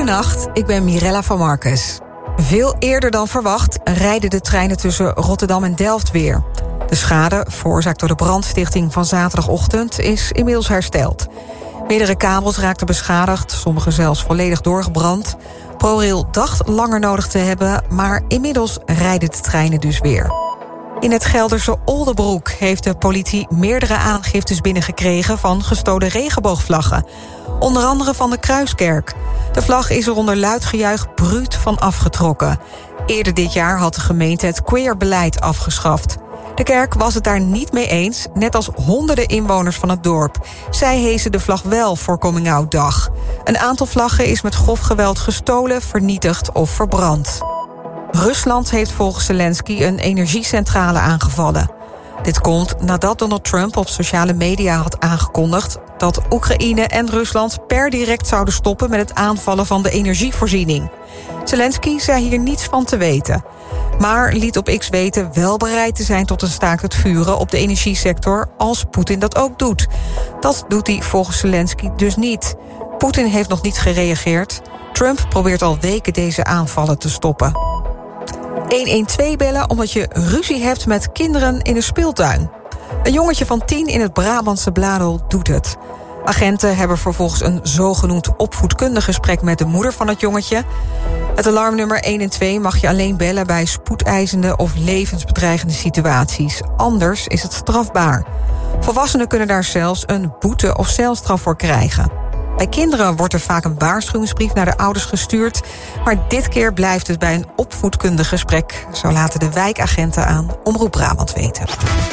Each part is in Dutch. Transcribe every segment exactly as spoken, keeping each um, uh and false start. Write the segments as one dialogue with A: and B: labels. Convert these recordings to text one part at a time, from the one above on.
A: Goedenacht, ik ben Mirella van Marcus. Veel eerder dan verwacht rijden de treinen tussen Rotterdam en Delft weer. De schade, veroorzaakt door de brandstichting van zaterdagochtend, is inmiddels hersteld. Meerdere kabels raakten beschadigd, sommige zelfs volledig doorgebrand. ProRail dacht langer nodig te hebben, maar inmiddels rijden de treinen dus weer. In het Gelderse Oldebroek heeft de politie meerdere aangiftes binnengekregen van gestolen regenboogvlaggen. Onder andere van de Kruiskerk. De vlag is er onder luid gejuich bruut van afgetrokken. Eerder dit jaar had de gemeente het queerbeleid afgeschaft. De kerk was het daar niet mee eens, net als honderden inwoners van het dorp. Zij hezen de vlag wel voor Coming Out Dag. Een aantal vlaggen is met grof geweld gestolen, vernietigd of verbrand. Rusland heeft volgens Zelensky een energiecentrale aangevallen. Dit komt nadat Donald Trump op sociale media had aangekondigd dat Oekraïne en Rusland per direct zouden stoppen met het aanvallen van de energievoorziening. Zelensky zei hier niets van te weten, maar liet op X weten wel bereid te zijn tot een staakt het vuren op de energiesector als Poetin dat ook doet. Dat doet hij volgens Zelensky dus niet. Poetin heeft nog niet gereageerd. Trump probeert al weken deze aanvallen te stoppen. honderdtwaalf bellen omdat je ruzie hebt met kinderen in een speeltuin. Een jongetje van tien in het Brabantse Bladel doet het. Agenten hebben vervolgens een zogenoemd opvoedkundig gesprek met de moeder van het jongetje. Het alarmnummer honderdtwaalf mag je alleen bellen bij spoedeisende of levensbedreigende situaties. Anders is het strafbaar. Volwassenen kunnen daar zelfs een boete of celstraf voor krijgen. Bij kinderen wordt er vaak een waarschuwingsbrief naar de ouders gestuurd, maar dit keer blijft het bij een opvoedkundig gesprek. Zo laten de wijkagenten aan Omroep Brabant weten.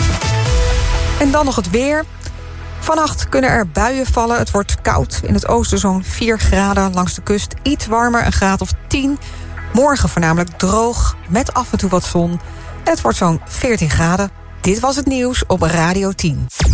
A: En dan nog het weer. Vannacht kunnen er buien vallen. Het wordt koud. In het oosten zo'n vier graden. Langs de kust iets warmer, een graad of tien. Morgen voornamelijk droog, met af en toe wat zon. En het wordt zo'n veertien graden. Dit was het nieuws op Radio tien.